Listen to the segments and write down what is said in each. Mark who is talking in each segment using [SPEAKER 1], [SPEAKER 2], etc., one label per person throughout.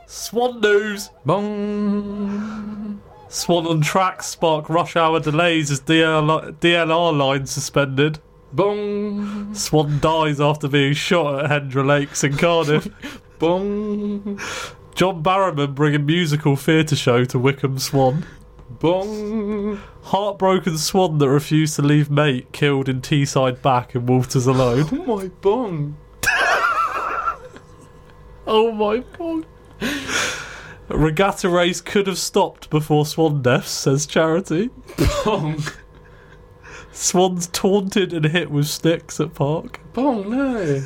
[SPEAKER 1] Swan news.
[SPEAKER 2] Bong.
[SPEAKER 1] Swan on track spark rush hour delays as DLR line suspended.
[SPEAKER 2] Bong.
[SPEAKER 1] Swan dies after being shot at Hendra Lakes in Cardiff.
[SPEAKER 2] Bong.
[SPEAKER 1] John Barrowman bringing musical theatre show to Wickham Swan.
[SPEAKER 2] Bong.
[SPEAKER 1] Heartbroken swan that refused to leave mate killed in Teesside back in Walters alone.
[SPEAKER 2] Oh my bong.
[SPEAKER 1] Oh my god. Regatta race could have stopped before swan deaths, says Charity.
[SPEAKER 2] Bong.
[SPEAKER 1] Swans taunted and hit with sticks at park.
[SPEAKER 2] Bong, no.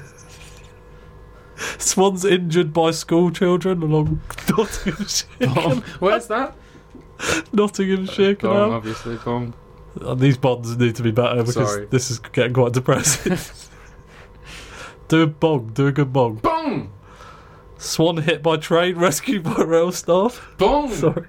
[SPEAKER 1] Swans injured by school children along Nottinghamshire.
[SPEAKER 2] Bong. Where's that?
[SPEAKER 1] Nottinghamshire
[SPEAKER 2] Bong,
[SPEAKER 1] Canal.
[SPEAKER 2] obviously, bong.
[SPEAKER 1] These bonds need to be better because
[SPEAKER 2] Sorry.
[SPEAKER 1] this is getting quite depressing. Do a bong, do a good bong.
[SPEAKER 2] Bong.
[SPEAKER 1] Swan hit by train, rescued by rail staff.
[SPEAKER 2] Bong.
[SPEAKER 1] Sorry.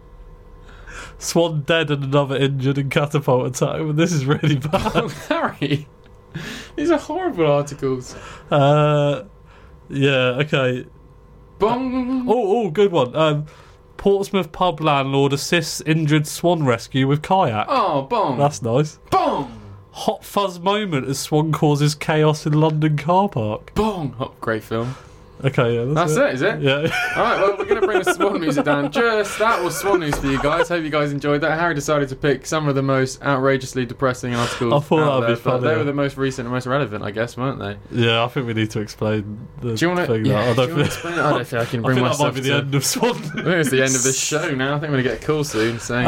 [SPEAKER 1] Swan dead and another injured in catapult attack. But this is really bad.
[SPEAKER 2] Bong, Harry. These are horrible articles.
[SPEAKER 1] Yeah, okay.
[SPEAKER 2] Bong.
[SPEAKER 1] Oh, good one. Portsmouth pub landlord assists injured swan rescue with kayak.
[SPEAKER 2] Oh, bong.
[SPEAKER 1] That's nice.
[SPEAKER 2] Bong.
[SPEAKER 1] Hot fuzz moment as swan causes chaos in London car park.
[SPEAKER 2] Bong. Oh, great film.
[SPEAKER 1] Okay, yeah,
[SPEAKER 2] That's it, is it?
[SPEAKER 1] Yeah.
[SPEAKER 2] Alright, well, we're going to bring the Swan music down. That was Swan news for you guys. Hope you guys enjoyed that. Harry decided to pick some of the most outrageously depressing articles.
[SPEAKER 1] I thought
[SPEAKER 2] out
[SPEAKER 1] that'd be
[SPEAKER 2] there, but
[SPEAKER 1] funny.
[SPEAKER 2] They were the most recent and most relevant, I guess, weren't they?
[SPEAKER 1] Yeah, I think we need to explain the
[SPEAKER 2] Do you want
[SPEAKER 1] thing.
[SPEAKER 2] to?
[SPEAKER 1] I don't think.
[SPEAKER 2] Explain it? I don't think I can
[SPEAKER 1] I
[SPEAKER 2] bring
[SPEAKER 1] think that might
[SPEAKER 2] myself
[SPEAKER 1] be the
[SPEAKER 2] to.
[SPEAKER 1] end of Swan.
[SPEAKER 2] I think it's the end of this show now. I think we're going to get a call soon. So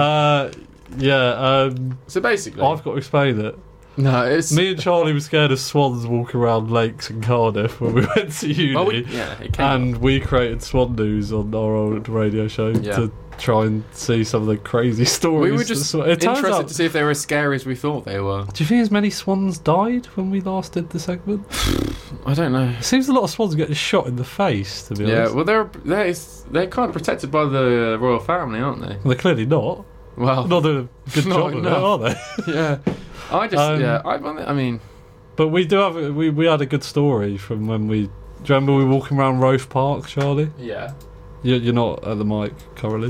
[SPEAKER 2] basically,
[SPEAKER 1] I've got to explain it.
[SPEAKER 2] no, it's
[SPEAKER 1] Me and Charlie were scared of swans walking around lakes in Cardiff when we went to uni.
[SPEAKER 2] Well, it came
[SPEAKER 1] and we created Swan News on our old radio show to try and see some of the crazy stories.
[SPEAKER 2] We were just
[SPEAKER 1] It turns
[SPEAKER 2] interested
[SPEAKER 1] out,
[SPEAKER 2] to see if they were as scary as we thought they were.
[SPEAKER 1] do you think as many swans died when we last did the segment?
[SPEAKER 2] I don't know.
[SPEAKER 1] It seems a lot of swans getting shot in the face, to be
[SPEAKER 2] Yeah,
[SPEAKER 1] honest.
[SPEAKER 2] well, they're kind of protected by the royal family, aren't they?
[SPEAKER 1] Well, they're clearly not.
[SPEAKER 2] Well,
[SPEAKER 1] Not doing a good
[SPEAKER 2] Not
[SPEAKER 1] job of it,
[SPEAKER 2] enough.
[SPEAKER 1] are they?
[SPEAKER 2] yeah. I mean,
[SPEAKER 1] But we do have we had a good story from when we. Do you remember we were walking around Roche Park, Charlie?
[SPEAKER 2] yeah.
[SPEAKER 1] You're not at the mic currently.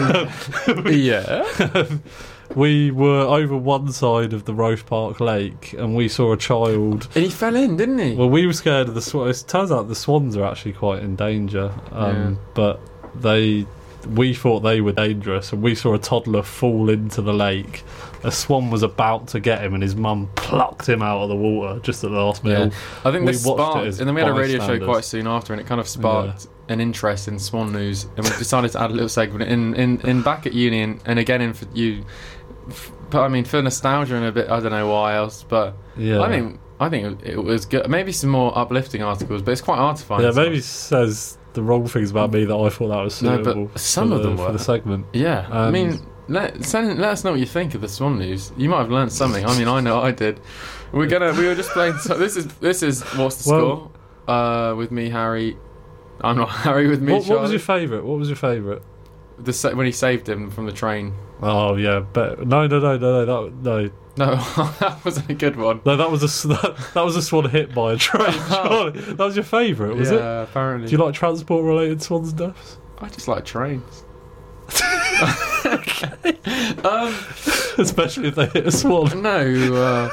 [SPEAKER 2] Yeah.
[SPEAKER 1] We were over one side of the Roche Park Lake, and we saw a child.
[SPEAKER 2] And he fell in, didn't he?
[SPEAKER 1] Well, we were scared of the swans. It turns out the swans are actually quite in danger, but we thought they were dangerous, and we saw a toddler fall into the lake. A swan was about to get him, and his mum plucked him out of the water just at the last minute.
[SPEAKER 2] I think
[SPEAKER 1] We
[SPEAKER 2] this
[SPEAKER 1] watched it
[SPEAKER 2] sparked,
[SPEAKER 1] as
[SPEAKER 2] and then we had a radio show
[SPEAKER 1] bystanders.
[SPEAKER 2] quite soon after, and it kind of sparked an interest in Swan News, and we decided to add a little segment in back at uni, and again in for you. But I mean, for nostalgia and a bit, I don't know why else, but
[SPEAKER 1] Yeah.
[SPEAKER 2] I think it was good. Maybe some more uplifting articles, but it's quite hard to find.
[SPEAKER 1] Yeah,
[SPEAKER 2] stuff.
[SPEAKER 1] maybe says the wrong things about me that I thought that was
[SPEAKER 2] No, but
[SPEAKER 1] suitable.
[SPEAKER 2] some
[SPEAKER 1] for
[SPEAKER 2] of them
[SPEAKER 1] for
[SPEAKER 2] were.
[SPEAKER 1] the segment.
[SPEAKER 2] Yeah, I mean, let us know what you think of the Swan News. You might have learned something. I mean, I know I did. We were just playing. So this is what's the score? With me, Harry. I'm not Harry. With me,
[SPEAKER 1] What was
[SPEAKER 2] Charlie.
[SPEAKER 1] your favourite? What was your favourite?
[SPEAKER 2] When he saved him from the train.
[SPEAKER 1] Oh yeah, but no,
[SPEAKER 2] No, that wasn't a good one.
[SPEAKER 1] that was that was a swan hit by a train. Surely. That was your favourite, was it?
[SPEAKER 2] Yeah, apparently.
[SPEAKER 1] Do you like transport-related swans deaths?
[SPEAKER 2] I just like trains.
[SPEAKER 1] Especially if they hit a swan.
[SPEAKER 2] No,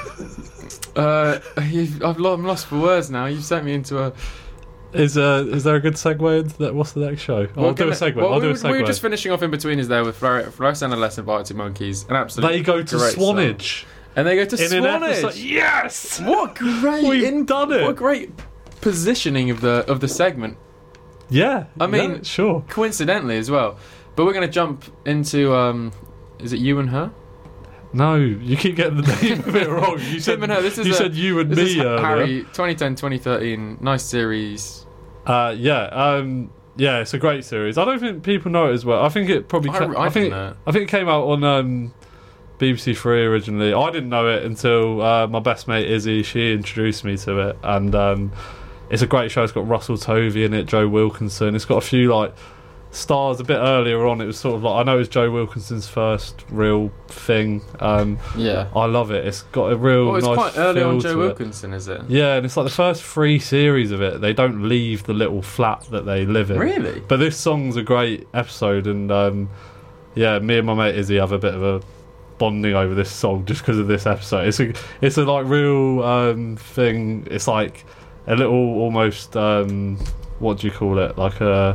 [SPEAKER 2] I'm lost for words now. You've sent me into a.
[SPEAKER 1] Is there a good segue into that? What's the next show? I'll do a segue.
[SPEAKER 2] Well,
[SPEAKER 1] I'll do a segue.
[SPEAKER 2] We were just finishing off in between is there with Floris and a Lesson by Arctic Monkeys. An absolute.
[SPEAKER 1] They go to
[SPEAKER 2] great song.
[SPEAKER 1] Swanage.
[SPEAKER 2] And they go to
[SPEAKER 1] In an episode.
[SPEAKER 2] Swanage.
[SPEAKER 1] Yes!
[SPEAKER 2] What great!
[SPEAKER 1] We've done it.
[SPEAKER 2] What great positioning of the segment.
[SPEAKER 1] Yeah.
[SPEAKER 2] I mean,
[SPEAKER 1] yeah, sure.
[SPEAKER 2] Coincidentally as well. But we're going to jump into. Is it You and Her?
[SPEAKER 1] No, you keep getting the name of it wrong. You said
[SPEAKER 2] Him and Her. This is
[SPEAKER 1] you said You and
[SPEAKER 2] This is
[SPEAKER 1] Me earlier.
[SPEAKER 2] Harry. 2010, 2013. Nice series.
[SPEAKER 1] Yeah, it's a great series. I don't think people know it as well. I think it probably.
[SPEAKER 2] I
[SPEAKER 1] think
[SPEAKER 2] didn't know it.
[SPEAKER 1] I think it came out on BBC Three originally. I didn't know it until my best mate Izzy. She introduced me to it, and it's a great show. It's got Russell Tovey in it, Joe Wilkinson. It's got a few like Stars a bit earlier on. It was sort of like, I know it was Joe Wilkinson's first real thing.
[SPEAKER 2] Yeah.
[SPEAKER 1] I love it. It's got a real
[SPEAKER 2] it's
[SPEAKER 1] nice
[SPEAKER 2] quite early
[SPEAKER 1] feel
[SPEAKER 2] on Joe
[SPEAKER 1] to it.
[SPEAKER 2] Wilkinson, is it?
[SPEAKER 1] Yeah, and it's like the first 3 series of it. They don't leave the little flat that they live in.
[SPEAKER 2] Really?
[SPEAKER 1] But this song's a great episode, and yeah, me and my mate Izzy have a bit of a bonding over this song just because of this episode. It's a like real thing. It's like a little almost what do you call it? Like a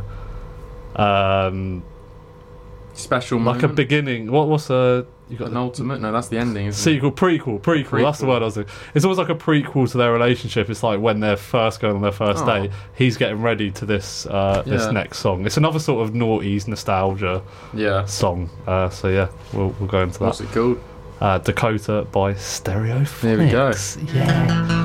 [SPEAKER 2] special
[SPEAKER 1] like
[SPEAKER 2] moment?
[SPEAKER 1] a beginning. What's you got
[SPEAKER 2] An ultimate? No, that's the ending, isn't
[SPEAKER 1] sequel, prequel. That's the word I was thinking. It's always like a prequel to their relationship. It's like when they're first going on their first date, he's getting ready to this this next song. It's another sort of noughties nostalgia song. So yeah, we'll go into that.
[SPEAKER 2] What's it called?
[SPEAKER 1] Dakota by Stereophonics.
[SPEAKER 2] There we go.
[SPEAKER 1] Yeah.